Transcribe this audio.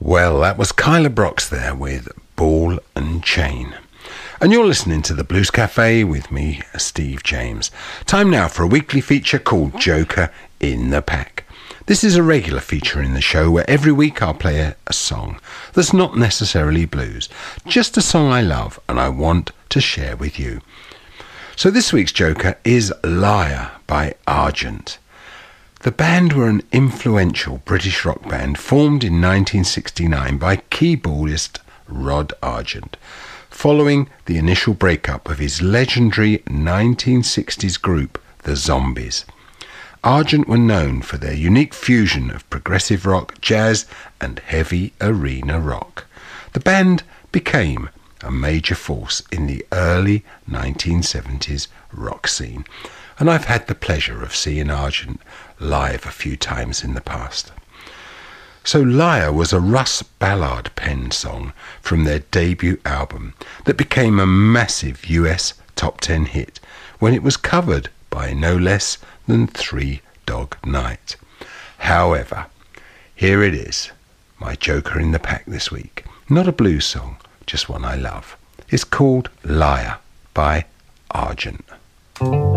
Well, that was Kyla Brox there with Ball and Chain. And you're listening to the Blues Cafe with me, Steve James. Time now for a weekly feature called Joker in the Pack. This is a regular feature in the show where every week I'll play a song that's not necessarily blues, just a song I love and I want to share with you. So this week's Joker is Liar by Argent. The band were an influential British rock band formed in 1969 by keyboardist Rod Argent, following the initial breakup of his legendary 1960s group, The Zombies. Argent were known for their unique fusion of progressive rock, jazz and heavy arena rock. The band became a major force in the early 1970s rock scene, and I've had the pleasure of seeing Argent live a few times in the past. So Liar was a Russ Ballard penned song from their debut album that became a massive US top 10 hit when it was covered by no less than Three Dog Night. However, here it is, my Joker in the Pack this week. Not a blues song, just one I love. It's called Liar by Argent.